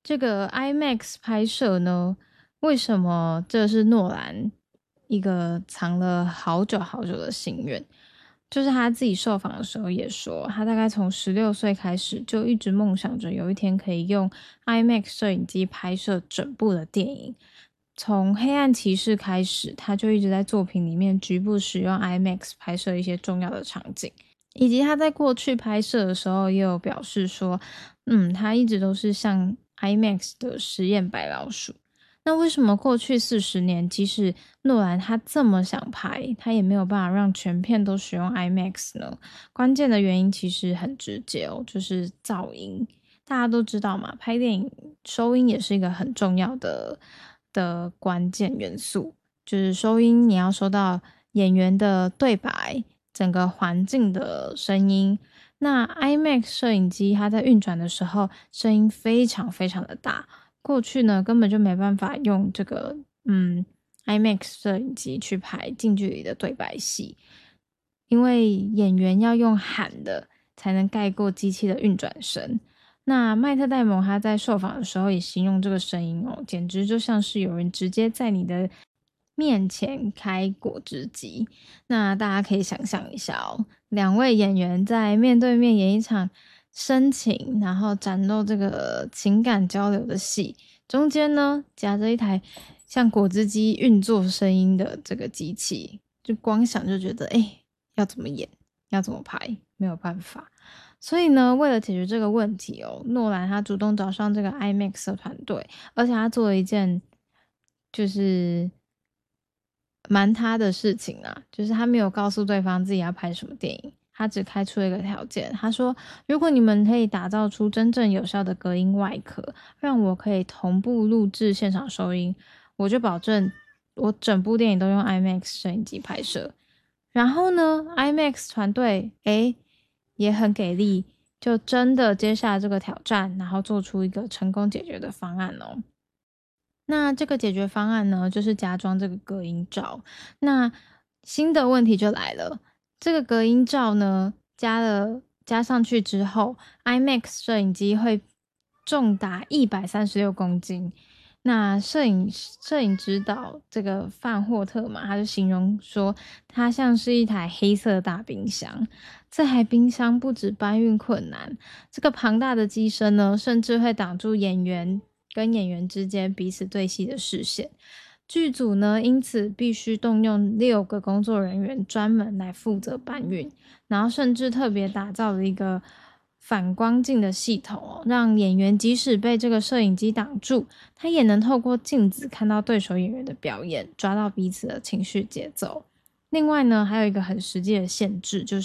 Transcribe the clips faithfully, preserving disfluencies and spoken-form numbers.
这个 IMAX 拍摄呢，为什么这是诺兰一个藏了好久好久的心愿？就是他自己受访的时候也说，他大概从十六岁开始就一直梦想着有一天可以用 IMAX 摄影机拍摄整部的电影。从黑暗骑士开始，他就一直在作品里面局部使用 IMAX 拍摄一些重要的场景，以及他在过去拍摄的时候也有表示说，嗯，他一直都是像 IMAX 的实验白老鼠。那为什么过去四十年，即使诺兰他这么想拍，他也没有办法让全片都使用 IMAX 呢？关键的原因其实很直接哦，就是噪音。大家都知道嘛，拍电影收音也是一个很重要的的关键元素，就是收音你要收到演员的对白，整个环境的声音。那 IMAX 摄影机它在运转的时候，声音非常非常的大。过去呢，根本就没办法用这个嗯 IMAX 摄影机去拍近距离的对白戏，因为演员要用喊的才能盖过机器的运转声。那麦特戴蒙他在受访的时候也形容这个声音哦，简直就像是有人直接在你的面前开果汁机。那大家可以想象一下哦，两位演员在面对面演一场深情，然后展露这个情感交流的戏，中间呢夹着一台像果汁机运作声音的这个机器，就光想就觉得，哎、欸，要怎么演，要怎么拍，没有办法。所以呢，为了解决这个问题哦，诺兰他主动找上这个 IMAX 的团队，而且他做了一件就是蛮他的事情啊，就是他没有告诉对方自己要拍什么电影。他只开出了一个条件，他说如果你们可以打造出真正有效的隔音外壳，让我可以同步录制现场收音，我就保证我整部电影都用 IMAX 摄影机拍摄。然后呢 IMAX 团队诶也很给力，就真的接下这个挑战，然后做出一个成功解决的方案哦。那这个解决方案呢，就是加装这个隔音罩。那新的问题就来了，这个隔音罩呢，加了加上去之后 ，IMAX 摄影机会重达一百三十六公斤。那摄影摄影指导这个范霍特嘛，他就形容说，它像是一台黑色的大冰箱。这台冰箱不止搬运困难，这个庞大的机身呢，甚至会挡住演员跟演员之间彼此对戏的视线。剧组呢，因此必须动用六个工作人员专门来负责搬运，然后甚至特别打造了一个反光镜的系统哦，让演员即使被这个摄影机挡住，他也能透过镜子看到对手演员的表演，抓到彼此的情绪节奏。另外呢，还有一个很实际的限制，就是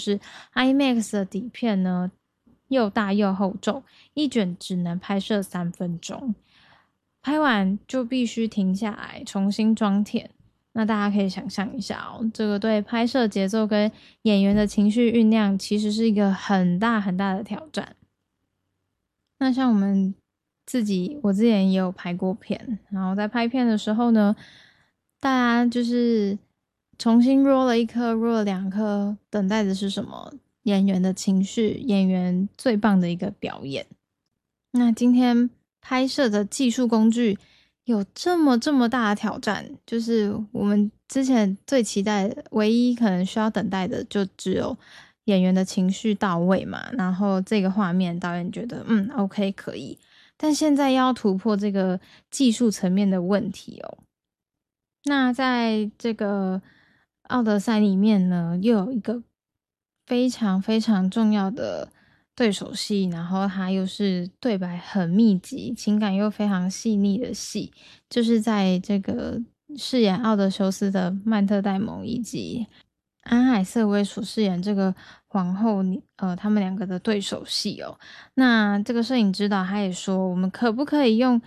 IMAX 的底片呢又大又厚重，一卷只能拍摄三分钟，拍完就必须停下来重新装填。那大家可以想象一下哦，这个对拍摄节奏跟演员的情绪酝酿，其实是一个很大很大的挑战。那像我们自己，我之前也有拍过片，然后在拍片的时候呢，大家就是重新 roll 了一颗 roll 了两颗，等待的是什么？演员的情绪，演员最棒的一个表演。那今天拍摄的技术工具有这么这么大的挑战，就是我们之前最期待的，唯一可能需要等待的就只有演员的情绪到位嘛，然后这个画面导演觉得嗯 OK 可以，但现在要突破这个技术层面的问题哦。那在这个奥德赛里面呢，又有一个非常非常重要的对手戏，然后它又是对白很密集，情感又非常细腻的戏，就是在这个饰演奥德修斯的曼特戴蒙以及安海瑟薇所饰演这个皇后，呃，他们两个的对手戏哦。那这个摄影指导他也说，我们可不可以用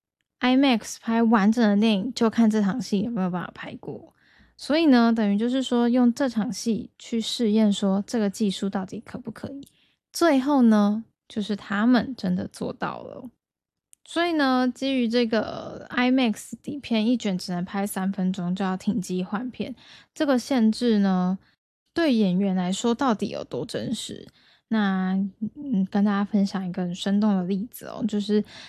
IMAX 拍完整的电影，就看这场戏有没有办法拍过。所以呢，等于就是说用这场戏去试验说这个技术到底可不可以。最后呢，就是他们真的做到了。所以呢，基于这个 IMAX 底片一卷只能拍三分钟就要停机换片，这个限制呢，对演员来说到底有多真实？那嗯，跟大家分享一个很生动的例子哦，就是